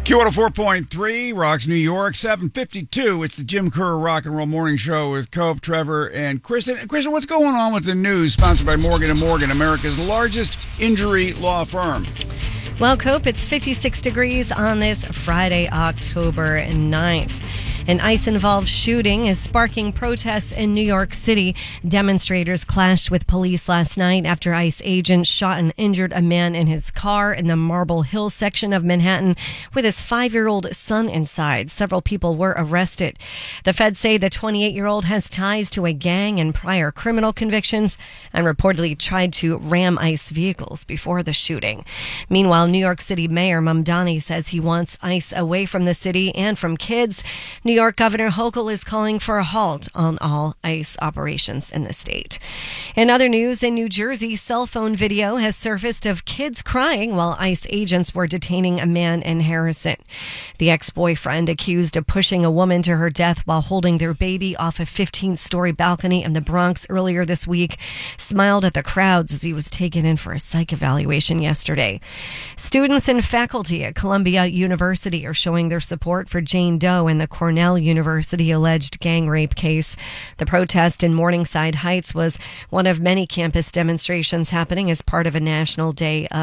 Q104.3, Rocks New York, 7:52. It's the Jim Kerr Rock and Roll Morning Show with Cope, Trevor, and Kristen. Kristen, what's going on with the news sponsored by Morgan & Morgan, America's largest injury law firm? Well, Cope, it's 56 degrees on this Friday, October 9th. An ICE-involved shooting is sparking protests in New York City. Demonstrators clashed with police last night after ICE agents shot and injured a man in his car in the Marble Hill section of Manhattan with his 5-year-old son inside. Several people were arrested. The feds say the 28-year-old has ties to a gang and prior criminal convictions and reportedly tried to ram ICE vehicles before the shooting. Meanwhile, New York City Mayor Mamdani says he wants ICE away from the city and from kids. New York Governor Hochul is calling for a halt on all ICE operations in the state. In other news, in New Jersey, cell phone video has surfaced of kids crying while ICE agents were detaining a man in Harrison. The ex-boyfriend, accused of pushing a woman to her death while holding their baby off a 15th-story balcony in the Bronx earlier this week, smiled at the crowds as he was taken in for a psych evaluation yesterday. Students and faculty at Columbia University are showing their support for Jane Doe in the Cornell University alleged gang rape case. The protest in Morningside Heights was one of many campus demonstrations happening as part of a national day of